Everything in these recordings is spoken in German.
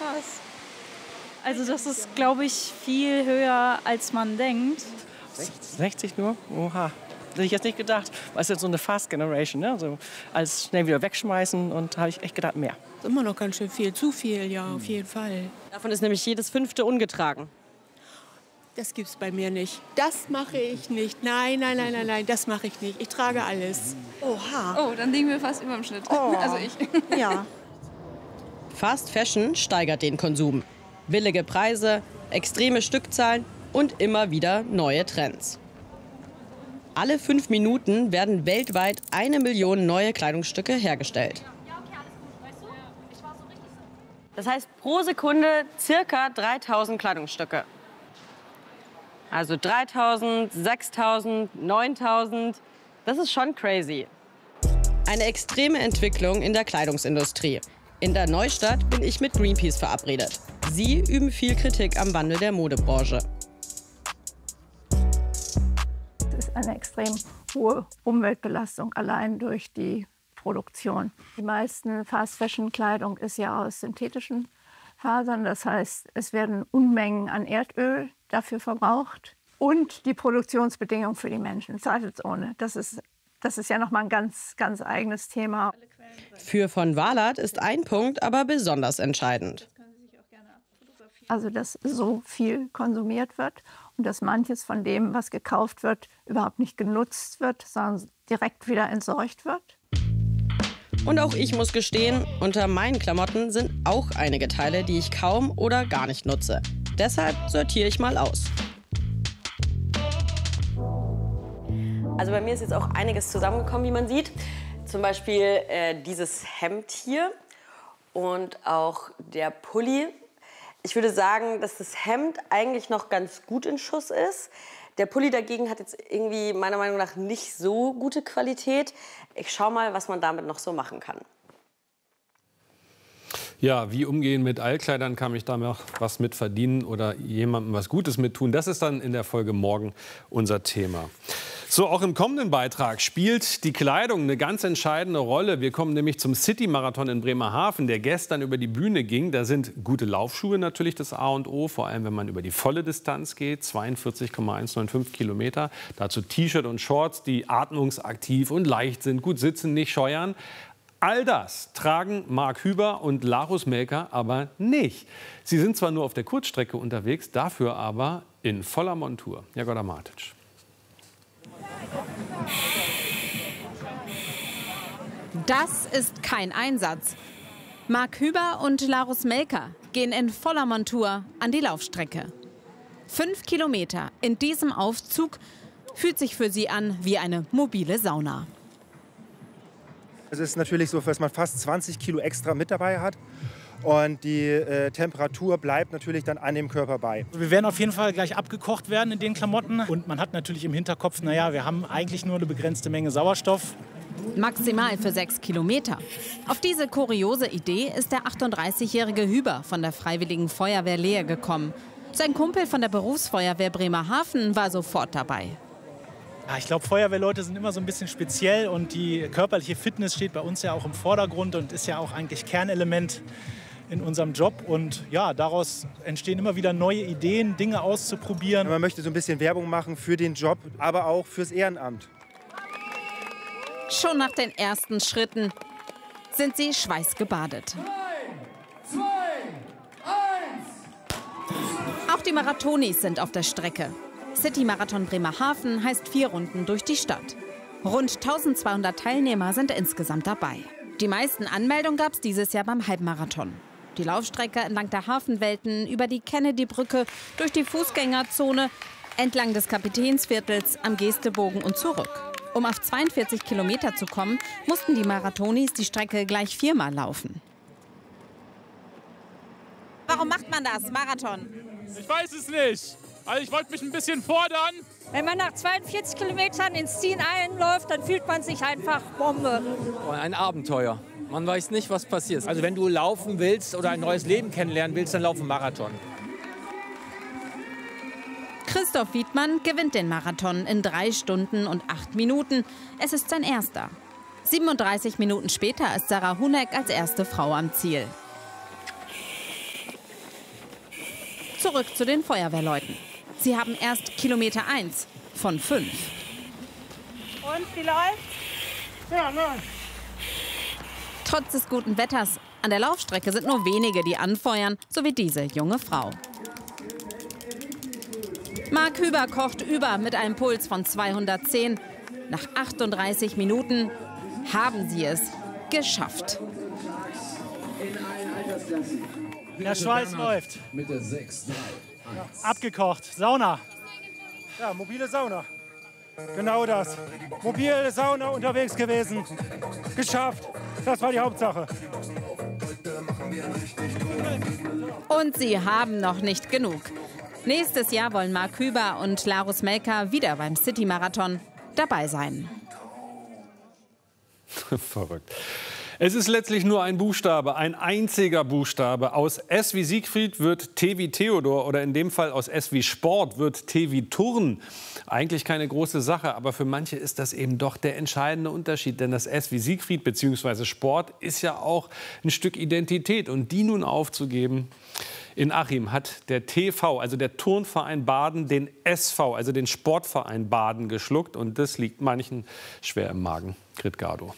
krass. Also das ist, glaube ich, viel höher, als man denkt. 60 nur? Oha. Hätte ich jetzt nicht gedacht. Weil es ist so eine Fast Generation, ne? So alles schnell wieder wegschmeißen und habe ich echt gedacht, mehr. Das ist immer noch ganz schön viel, zu viel, ja, auf jeden Fall. Davon ist nämlich jedes 5. ungetragen. Das gibt's bei mir nicht. Das mache ich nicht. Nein, nein, nein, nein, nein, das mache ich nicht. Ich trage alles. Oha. Oh, dann liegen wir fast über dem Schnitt. Oh. Also ich. Ja. Fast Fashion steigert den Konsum. Billige Preise, extreme Stückzahlen und immer wieder neue Trends. Alle 5 Minuten werden weltweit 1 Million neue Kleidungsstücke hergestellt. Das heißt pro Sekunde circa 3000 Kleidungsstücke. Also 3000, 6000, 9000. Das ist schon crazy. Eine extreme Entwicklung in der Kleidungsindustrie. In der Neustadt bin ich mit Greenpeace verabredet. Sie üben viel Kritik am Wandel der Modebranche. Es ist eine extrem hohe Umweltbelastung allein durch die Produktion. Die meisten Fast-Fashion-Kleidung ist ja aus synthetischen Fasern. Das heißt, es werden Unmengen an Erdöl dafür verbraucht. Und die Produktionsbedingungen für die Menschen, zweifelsohne. Das ist ja noch mal ein ganz, ganz eigenes Thema. Für von Walert ist ein Punkt aber besonders entscheidend. Also, dass so viel konsumiert wird und dass manches von dem, was gekauft wird, überhaupt nicht genutzt wird, sondern direkt wieder entsorgt wird. Und auch ich muss gestehen, unter meinen Klamotten sind auch einige Teile, die ich kaum oder gar nicht nutze. Deshalb sortiere ich mal aus. Also bei mir ist jetzt auch einiges zusammengekommen, wie man sieht. Zum Beispiel dieses Hemd hier und auch der Pulli. Ich würde sagen, dass das Hemd eigentlich noch ganz gut in Schuss ist. Der Pulli dagegen hat jetzt irgendwie meiner Meinung nach nicht so gute Qualität. Ich schaue mal, was man damit noch so machen kann. Ja, wie umgehen mit Altkleidern, kann ich da noch was mit verdienen oder jemandem was Gutes mit tun? Das ist dann in der Folge morgen unser Thema. So, auch im kommenden Beitrag spielt die Kleidung eine ganz entscheidende Rolle. Wir kommen nämlich zum City-Marathon in Bremerhaven, der gestern über die Bühne ging. Da sind gute Laufschuhe natürlich das A und O, vor allem wenn man über die volle Distanz geht, 42,195 Kilometer. Dazu T-Shirt und Shorts, die atmungsaktiv und leicht sind, gut sitzen, nicht scheuern. All das tragen Mark Hüber und Larus Melker aber nicht. Sie sind zwar nur auf der Kurzstrecke unterwegs, dafür aber in voller Montur. Jagoda Matic. Das ist kein Einsatz. Mark Hüber und Larus Melker gehen in voller Montur an die Laufstrecke. 5 Kilometer in diesem Aufzug fühlt sich für sie an wie eine mobile Sauna. Es ist natürlich so, dass man fast 20 Kilo extra mit dabei hat. Und die Temperatur bleibt natürlich dann an dem Körper bei. Wir werden auf jeden Fall gleich abgekocht werden in den Klamotten. Und man hat natürlich im Hinterkopf, naja, wir haben eigentlich nur eine begrenzte Menge Sauerstoff. Maximal für 6 Kilometer. Auf diese kuriose Idee ist der 38-jährige Hüber von der Freiwilligen Feuerwehr Lehe gekommen. Sein Kumpel von der Berufsfeuerwehr Bremerhaven war sofort dabei. Ja, ich glaube, Feuerwehrleute sind immer so ein bisschen speziell. Und die körperliche Fitness steht bei uns ja auch im Vordergrund und ist ja auch eigentlich Kernelement in unserem Job. Und ja, daraus entstehen immer wieder neue Ideen, Dinge auszuprobieren. Man möchte so ein bisschen Werbung machen für den Job, aber auch fürs Ehrenamt. Schon nach den ersten Schritten sind sie schweißgebadet. 3, 2, 1. Auch die Marathonis sind auf der Strecke. City-Marathon Bremerhaven heißt 4 Runden durch die Stadt. Rund 1200 Teilnehmer sind insgesamt dabei. Die meisten Anmeldungen gab es dieses Jahr beim Halbmarathon. Die Laufstrecke entlang der Hafenwelten, über die Kennedy-Brücke, durch die Fußgängerzone, entlang des Kapitänsviertels, am Gestebogen und zurück. Um auf 42 Kilometer zu kommen, mussten die Marathonis die Strecke gleich 4-mal laufen. Warum macht man das, Marathon? Ich weiß es nicht. Also ich wollte mich ein bisschen fordern. Wenn man nach 42 Kilometern ins Ziel einläuft, dann fühlt man sich einfach Bombe. Ein Abenteuer. Man weiß nicht, was passiert. Also wenn du laufen willst oder ein neues Leben kennenlernen willst, dann lauf einen Marathon. Christoph Wiedmann gewinnt den Marathon in 3 Stunden und 8 Minuten. Es ist sein erster. 37 Minuten später ist Sarah Huneck als erste Frau am Ziel. Zurück zu den Feuerwehrleuten. Sie haben erst Kilometer 1 von 5. Und wie läuft's? Ja, nein. Trotz des guten Wetters an der Laufstrecke sind nur wenige, die anfeuern, so wie diese junge Frau. Marc Hüber kocht über mit einem Puls von 210. Nach 38 Minuten haben sie es geschafft. Der Schweiß läuft. Abgekocht. Sauna. Ja, mobile Sauna. Genau das. Mobile Sauna unterwegs gewesen. Geschafft. Das war die Hauptsache. Und sie haben noch nicht genug. Nächstes Jahr wollen Marc Hüber und Larus Melka wieder beim City-Marathon dabei sein. Verrückt. Es ist letztlich nur ein Buchstabe, ein einziger Buchstabe. Aus S wie Siegfried wird T wie Theodor oder in dem Fall aus S wie Sport wird T wie Turn. Eigentlich keine große Sache, aber für manche ist das eben doch der entscheidende Unterschied. Denn das S wie Siegfried bzw. Sport ist ja auch ein Stück Identität. Und die nun aufzugeben. In Achim hat der TV, also der Turnverein Baden, den SV, also den Sportverein Baden, geschluckt. Und das liegt manchen schwer im Magen. Grit Gado.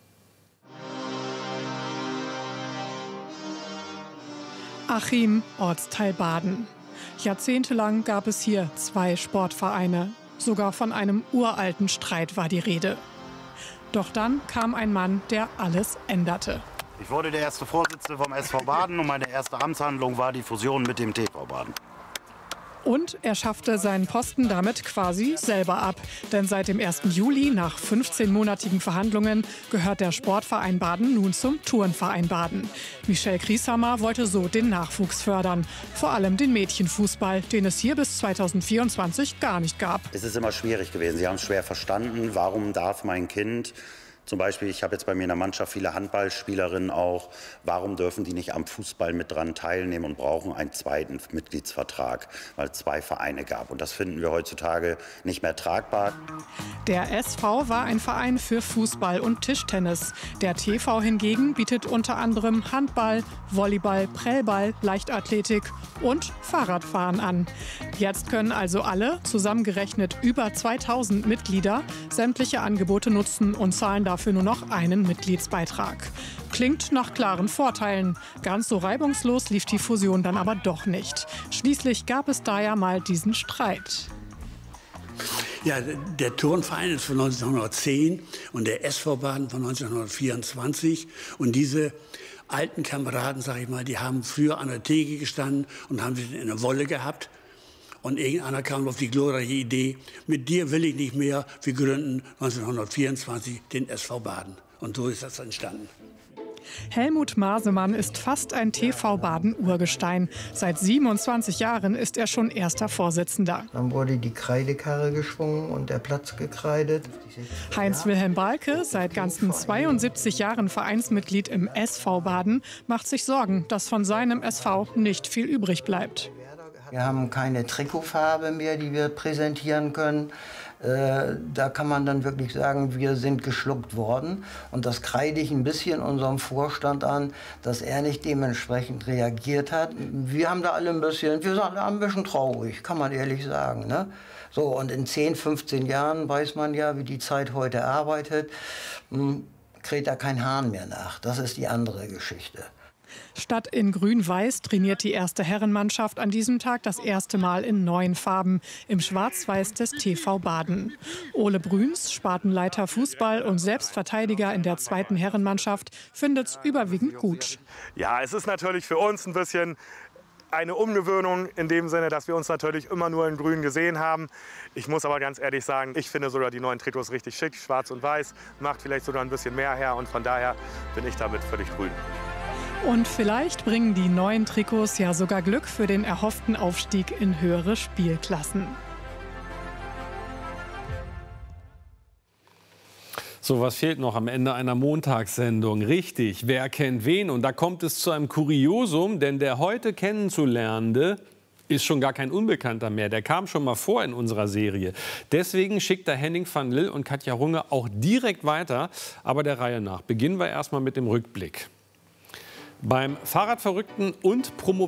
Achim, Ortsteil Baden. Jahrzehntelang gab es hier 2 Sportvereine. Sogar von einem uralten Streit war die Rede. Doch dann kam ein Mann, der alles änderte. Ich wurde der erste Vorsitzende vom SV Baden und meine erste Amtshandlung war die Fusion mit dem TV Baden. Und er schaffte seinen Posten damit quasi selber ab. Denn seit dem 1. Juli, nach 15-monatigen Verhandlungen, gehört der Sportverein Baden nun zum Turnverein Baden. Michel Grieshammer wollte so den Nachwuchs fördern. Vor allem den Mädchenfußball, den es hier bis 2024 gar nicht gab. Es ist immer schwierig gewesen. Sie haben es schwer verstanden. Warum darf mein Kind... Zum Beispiel, ich habe jetzt bei mir in der Mannschaft viele Handballspielerinnen auch. Warum dürfen die nicht am Fußball mit dran teilnehmen und brauchen einen zweiten Mitgliedsvertrag, weil es 2 Vereine gab. Und das finden wir heutzutage nicht mehr tragbar. Der SV war ein Verein für Fußball und Tischtennis. Der TV hingegen bietet unter anderem Handball, Volleyball, Prellball, Leichtathletik und Fahrradfahren an. Jetzt können also alle, zusammengerechnet über 2000 Mitglieder, sämtliche Angebote nutzen und zahlen dafür nur noch einen Mitgliedsbeitrag. Klingt nach klaren Vorteilen. Ganz so reibungslos lief die Fusion dann aber doch nicht. Schließlich gab es da ja mal diesen Streit. Ja, der Turnverein ist von 1910 und der SV Baden von 1924. Und diese alten Kameraden, sag ich mal, die haben früher an der Theke gestanden und haben sich in der Wolle gehabt. Und irgendeiner kam auf die glorreiche Idee, mit dir will ich nicht mehr, wir gründen 1924 den SV Baden. Und so ist das entstanden. Helmut Masemann ist fast ein TV-Baden-Urgestein. Seit 27 Jahren ist er schon erster Vorsitzender. Dann wurde die Kreidekarre geschwungen und der Platz gekreidet. Heinz-Wilhelm Balke, seit ganzen 72 Jahren Vereinsmitglied im SV Baden, macht sich Sorgen, dass von seinem SV nicht viel übrig bleibt. Wir haben keine Trikotfarbe mehr, die wir präsentieren können. Da kann man dann wirklich sagen, wir sind geschluckt worden. Und das kreide ich ein bisschen unserem Vorstand an, dass er nicht dementsprechend reagiert hat. Wir haben da alle wir sind alle ein bisschen traurig, kann man ehrlich sagen. Ne? So, und in 10, 15 Jahren weiß man ja, wie die Zeit heute arbeitet, kräht da kein Hahn mehr nach. Das ist die andere Geschichte. Statt in Grün-Weiß trainiert die erste Herrenmannschaft an diesem Tag das erste Mal in neuen Farben, im Schwarz-Weiß des TV Baden. Ole Brüns, Spartenleiter Fußball und Selbstverteidiger in der zweiten Herrenmannschaft, findet es überwiegend gut. Ja, es ist natürlich für uns ein bisschen eine Umgewöhnung in dem Sinne, dass wir uns natürlich immer nur in Grün gesehen haben. Ich muss aber ganz ehrlich sagen, ich finde sogar die neuen Trikots richtig schick, schwarz und weiß, macht vielleicht sogar ein bisschen mehr her und von daher bin ich damit völlig grün. Und vielleicht bringen die neuen Trikots ja sogar Glück für den erhofften Aufstieg in höhere Spielklassen. So, was fehlt noch am Ende einer Montagssendung? Richtig, wer kennt wen? Und da kommt es zu einem Kuriosum, denn der heute Kennenzulernende ist schon gar kein Unbekannter mehr. Der kam schon mal vor in unserer Serie. Deswegen schickt da Henning van Lill und Katja Runge auch direkt weiter. Aber der Reihe nach. Beginnen wir erstmal mit dem Rückblick. Beim Fahrradverrückten und Promovierten